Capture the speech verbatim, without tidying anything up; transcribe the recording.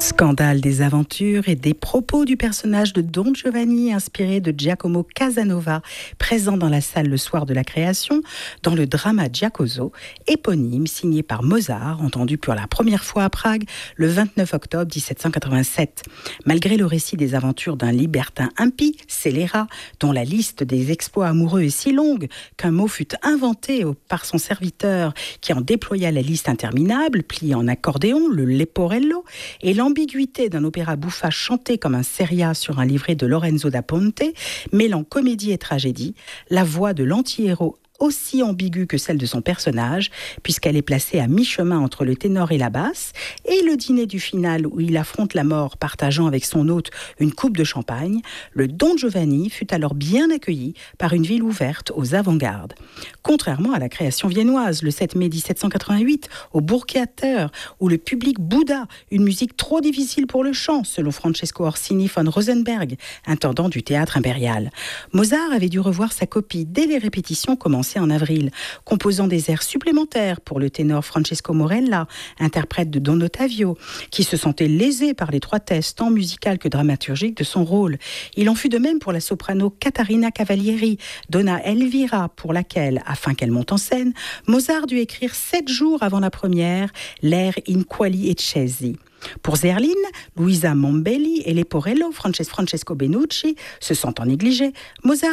Scandale des aventures et des propos du personnage de Don Giovanni inspiré de Giacomo Casanova, présent dans la salle le soir de la création, dans le drama Giacoso, éponyme signé par Mozart, entendu pour la première fois à Prague le vingt-neuf octobre dix-sept cent quatre-vingt-sept. Malgré le récit des aventures d'un libertin impie, scélérat, dont la liste des exploits amoureux est si longue qu'un mot fut inventé par son serviteur qui en déploya la liste interminable, plié en accordéon, le leporello, et l'ambiguïté d'un opéra bouffa chanté comme un seria sur un livret de Lorenzo da Ponte, mêlant comédie et tragédie, la voix de l'anti-héros aussi ambiguë que celle de son personnage, puisqu'elle est placée à mi-chemin entre le ténor et la basse, et le dîner du final où il affronte la mort partageant avec son hôte une coupe de champagne, le Don Giovanni fut alors bien accueilli par une ville ouverte aux avant-gardes. Contrairement à la création viennoise, le sept mai dix-sept cent quatre-vingt-huit, au Burgtheater, où le public bouda une musique trop difficile pour le chant, selon Francesco Orsini von Rosenberg, intendant du théâtre impérial. Mozart avait dû revoir sa copie dès les répétitions commencées en avril, composant des airs supplémentaires pour le ténor Francesco Morella, interprète de Don Ottavio, qui se sentait lésé par l'étroitesse tant musicale que dramaturgique de son rôle. Il en fut de même pour la soprano Catarina Cavalieri, Donna Elvira, pour laquelle, afin qu'elle monte en scène, Mozart dut écrire sept jours avant la première l'air In Quali Eccesi. Pour Zerlin, Luisa Mombelli et Leporello, Francesco Benucci, se sentant négligés, Mozart